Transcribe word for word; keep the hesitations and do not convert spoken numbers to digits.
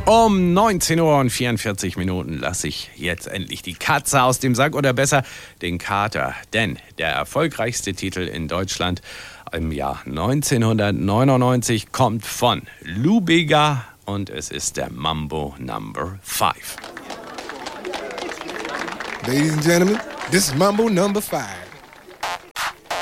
Um neunzehn Uhr und vierundvierzig Minuten lasse ich jetzt endlich die Katze aus dem Sack oder besser den Kater. Denn der erfolgreichste Titel in Deutschland im Jahr neunzehnhundertneunundneunzig kommt von Lou Bega und es ist der Mambo Number Five. Ladies and gentlemen, this is Mambo Number Five.